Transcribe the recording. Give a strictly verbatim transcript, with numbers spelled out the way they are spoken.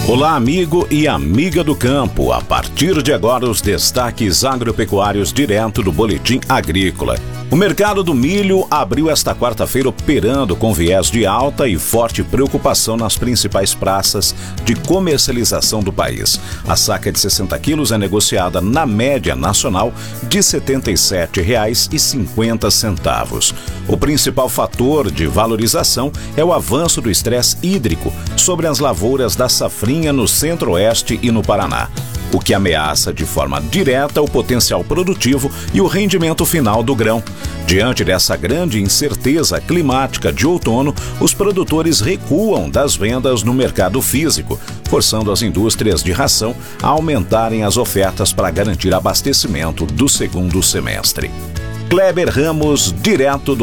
Olá, amigo e amiga do campo. A partir de agora, os destaques agropecuários direto do Boletim Agrícola. O mercado do milho abriu esta quarta-feira operando com viés de alta e forte preocupação nas principais praças de comercialização do país. A saca de sessenta quilos é negociada na média nacional de setenta e sete reais e cinquenta centavos. O principal fator de valorização é o avanço do estresse hídrico sobre as lavouras da safrinha no Centro-Oeste e no Paraná, o que ameaça de forma direta o potencial produtivo e o rendimento final do grão. Diante dessa grande incerteza climática de outono, os produtores recuam das vendas no mercado físico, forçando as indústrias de ração a aumentarem as ofertas para garantir abastecimento do segundo semestre. Kleber Ramos, direto do